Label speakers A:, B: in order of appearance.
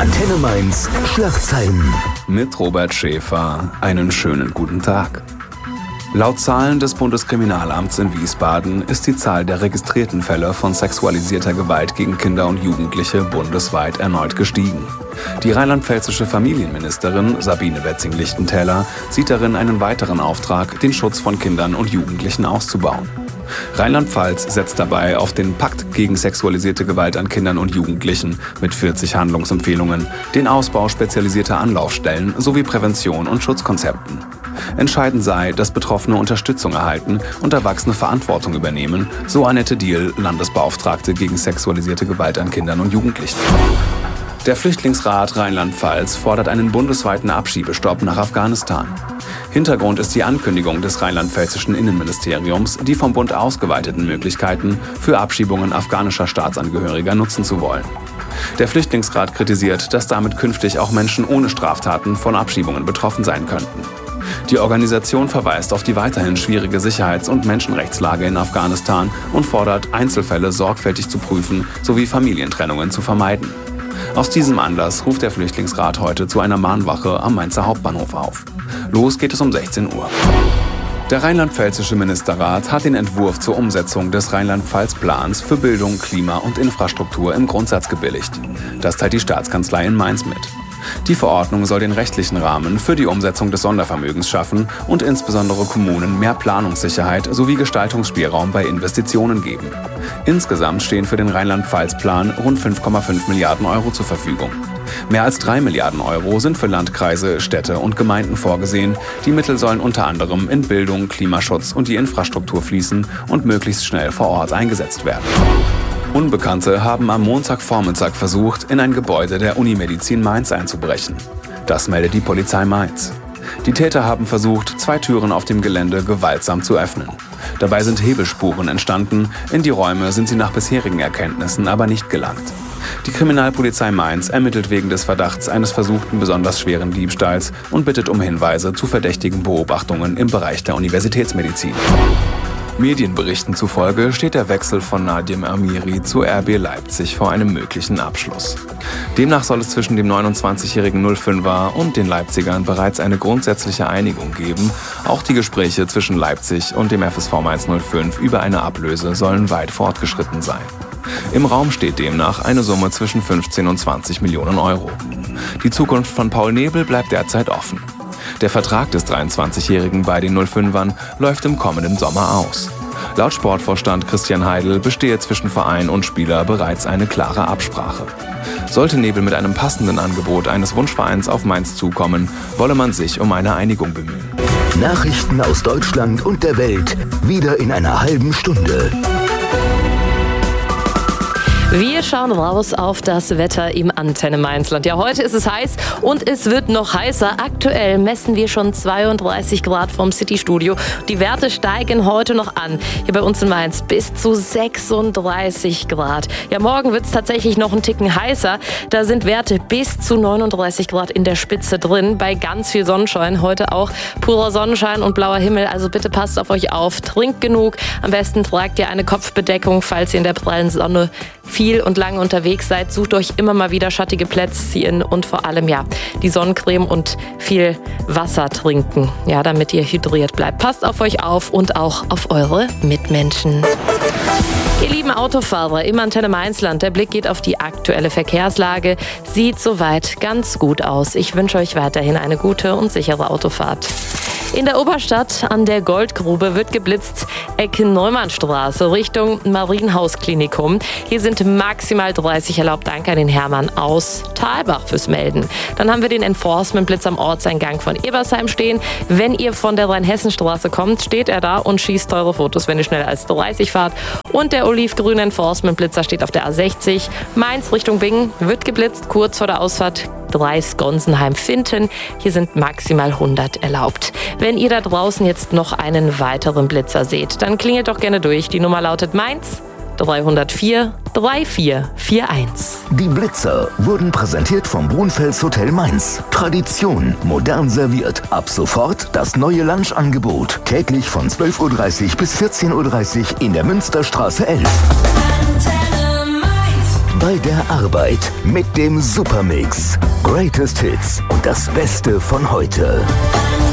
A: Antenne Mainz Schlagzeilen.
B: Mit Robert Schäfer einen schönen guten Tag. Laut Zahlen des Bundeskriminalamts in Wiesbaden ist die Zahl der registrierten Fälle von sexualisierter Gewalt gegen Kinder und Jugendliche bundesweit erneut gestiegen. Die rheinland-pfälzische Familienministerin Sabine Wetzing-Lichtentäler sieht darin einen weiteren Auftrag, den Schutz von Kindern und Jugendlichen auszubauen. Rheinland-Pfalz setzt dabei auf den Pakt gegen sexualisierte Gewalt an Kindern und Jugendlichen mit 40 Handlungsempfehlungen, den Ausbau spezialisierter Anlaufstellen sowie Prävention und Schutzkonzepten. Entscheidend sei, dass Betroffene Unterstützung erhalten und Erwachsene Verantwortung übernehmen, so Annette Diehl, Landesbeauftragte gegen sexualisierte Gewalt an Kindern und Jugendlichen. Der Flüchtlingsrat Rheinland-Pfalz fordert einen bundesweiten Abschiebestopp nach Afghanistan. Hintergrund ist die Ankündigung des rheinland-pfälzischen Innenministeriums, die vom Bund ausgeweiteten Möglichkeiten für Abschiebungen afghanischer Staatsangehöriger nutzen zu wollen. Der Flüchtlingsrat kritisiert, dass damit künftig auch Menschen ohne Straftaten von Abschiebungen betroffen sein könnten. Die Organisation verweist auf die weiterhin schwierige Sicherheits- und Menschenrechtslage in Afghanistan und fordert, Einzelfälle sorgfältig zu prüfen sowie Familientrennungen zu vermeiden. Aus diesem Anlass ruft der Flüchtlingsrat heute zu einer Mahnwache am Mainzer Hauptbahnhof auf. Los geht es um 16 Uhr. Der rheinland-pfälzische Ministerrat hat den Entwurf zur Umsetzung des Rheinland-Pfalz-Plans für Bildung, Klima und Infrastruktur im Grundsatz gebilligt. Das teilt die Staatskanzlei in Mainz mit. Die Verordnung soll den rechtlichen Rahmen für die Umsetzung des Sondervermögens schaffen und insbesondere Kommunen mehr Planungssicherheit sowie Gestaltungsspielraum bei Investitionen geben. Insgesamt stehen für den Rheinland-Pfalz-Plan rund 5,5 Milliarden Euro zur Verfügung. Mehr als 3 Milliarden Euro sind für Landkreise, Städte und Gemeinden vorgesehen. Die Mittel sollen unter anderem in Bildung, Klimaschutz und die Infrastruktur fließen und möglichst schnell vor Ort eingesetzt werden. Unbekannte haben am Montagvormittag versucht, in ein Gebäude der Unimedizin Mainz einzubrechen. Das meldet die Polizei Mainz. Die Täter haben versucht, 2 Türen auf dem Gelände gewaltsam zu öffnen. Dabei sind Hebelspuren entstanden, in die Räume sind sie nach bisherigen Erkenntnissen aber nicht gelangt. Die Kriminalpolizei Mainz ermittelt wegen des Verdachts eines versuchten besonders schweren Diebstahls und bittet um Hinweise zu verdächtigen Beobachtungen im Bereich der Universitätsmedizin. Medienberichten zufolge steht der Wechsel von Nadim Amiri zu RB Leipzig vor einem möglichen Abschluss. Demnach soll es zwischen dem 29-jährigen 05er und den Leipzigern bereits eine grundsätzliche Einigung geben. Auch die Gespräche zwischen Leipzig und dem FSV Mainz 05 über eine Ablöse sollen weit fortgeschritten sein. Im Raum steht demnach eine Summe zwischen 15 und 20 Millionen Euro. Die Zukunft von Paul Nebel bleibt derzeit offen. Der Vertrag des 23-Jährigen bei den 05ern läuft im kommenden Sommer aus. Laut Sportvorstand Christian Heidel bestehe zwischen Verein und Spieler bereits eine klare Absprache. Sollte Nebel mit einem passenden Angebot eines Wunschvereins auf Mainz zukommen, wolle man sich um eine Einigung bemühen.
A: Nachrichten aus Deutschland und der Welt, wieder in einer halben Stunde.
C: Wir schauen raus auf das Wetter im Antenne Mainzland. Ja, heute ist es heiß und es wird noch heißer. Aktuell messen wir schon 32 Grad vom City-Studio. Die Werte steigen heute noch an. Hier bei uns in Mainz bis zu 36 Grad. Ja, morgen wird es tatsächlich noch einen Ticken heißer. Da sind Werte bis zu 39 Grad in der Spitze drin. Bei ganz viel Sonnenschein. Heute auch purer Sonnenschein und blauer Himmel. Also bitte passt auf euch auf. Trinkt genug. Am besten tragt ihr eine Kopfbedeckung, falls ihr in der prallen Sonne viel und lange unterwegs seid. Sucht euch immer mal wieder schattige Plätzchen und vor allem die Sonnencreme und viel Wasser trinken, damit ihr hydriert bleibt. Passt auf euch auf und auch auf eure Mitmenschen. Ihr lieben Autofahrer im Antenne Mainzland, der Blick geht auf die aktuelle Verkehrslage. Sieht soweit ganz gut aus. Ich wünsche euch weiterhin eine gute und sichere Autofahrt. In der Oberstadt an der Goldgrube wird geblitzt, Ecke Neumannstraße Richtung Marienhausklinikum. Hier sind maximal 30 erlaubt. Danke an den Hermann aus Thalbach fürs Melden. Dann haben wir den Enforcement-Blitz am Ortseingang von Ebersheim stehen. Wenn ihr von der Rheinhessenstraße kommt, steht er da und schießt teure Fotos, wenn ihr schneller als 30 fahrt. Und der olivgrüne Enforcement-Blitzer steht auf der A60. Mainz Richtung Bingen wird geblitzt, kurz vor der Ausfahrt Dreis-Gonsenheim-Finten. Hier sind maximal 100 erlaubt. Wenn ihr da draußen jetzt noch einen weiteren Blitzer seht, dann klingelt doch gerne durch. Die Nummer lautet Mainz 304 3441.
A: Die Blitzer wurden präsentiert vom Brunfels Hotel Mainz. Tradition, modern serviert. Ab sofort das neue Lunchangebot. Täglich von 12.30 Uhr bis 14.30 Uhr in der Münsterstraße 11.
D: Antenne Mainz.
A: bei der Arbeit mit dem Supermix. Greatest Hits und das Beste von heute.